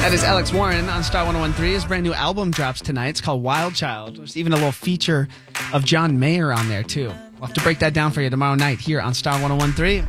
That is Alex Warren on Star 101.3. His brand new album drops tonight. It's called Wild Child. There's even a little feature of John Mayer on there, too. We'll have to break that down for you tomorrow night here on Star 101.3.